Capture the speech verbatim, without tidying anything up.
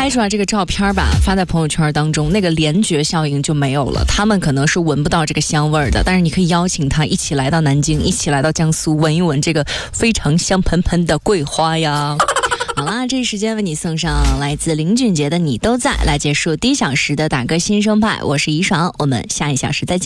拍出来这个照片吧，发在朋友圈当中，那个联觉效应就没有了。他们可能是闻不到这个香味儿的，但是你可以邀请他一起来到南京，一起来到江苏，闻一闻这个非常香喷喷的桂花呀。好啦，这时间为你送上来自林俊杰的《你都在》，来结束第一小时的打歌新生派。我是怡爽，我们下一小时再见。